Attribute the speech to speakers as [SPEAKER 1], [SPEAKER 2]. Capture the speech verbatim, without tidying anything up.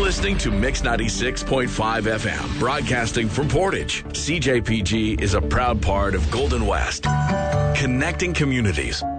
[SPEAKER 1] listening to Mix ninety-six point five F M, broadcasting from Portage. C J P G is a proud part of Golden West, connecting communities.